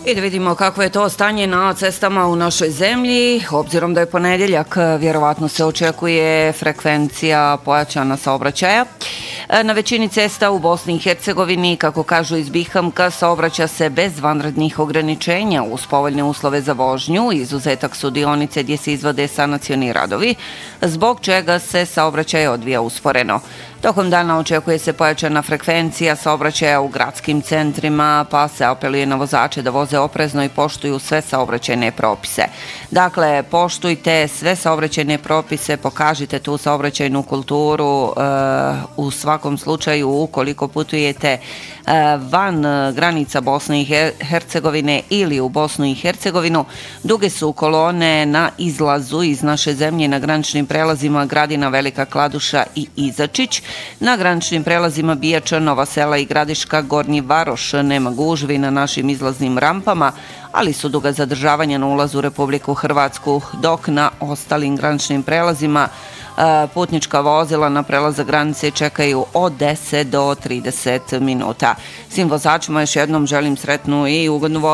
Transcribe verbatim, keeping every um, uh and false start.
I da vidimo kako je to stanje na cestama u našoj zemlji. Obzirom da je ponedjeljak, vjerovatno se očekuje frekvencija pojačana saobraćaja. Na većini cesta u Bosni i Hercegovini, kako kažu iz Bihamka, saobraća se bez vanrednih ograničenja uz povoljne uslove za vožnju, izuzetak su dionice gdje se izvode sanacioni radovi, zbog čega se saobraćaj odvija usporeno. Tokom dana očekuje se pojačana frekvencija saobraćaja u gradskim centrima, pa se apeluje na vozače da voze oprezno i poštuju sve saobraćajne propise. Dakle, poštujte sve saobraćajne propise, pokažite tu saobraćajnu kulturu. Uh, u svakom slučaju, ukoliko putujete uh, van granica Bosne i Hercegovine ili u Bosnu i Hercegovinu, duge su kolone na izlazu iz naše zemlje na graničnim prelazima Gradina, Velika Kladuša i Izačić. Na graničnim prelazima Bijača, Nova Sela i Gradiška, Gornji Varoš nema gužvi na našim izlaznim rampama, ali su duga zadržavanja na ulazu u Republiku Hrvatsku, dok na ostalim graničnim prelazima putnička vozila na prelazak granice čekaju od deset do trideset minuta. Svim vozačima još jednom želim sretnu i ugodnu vožnju.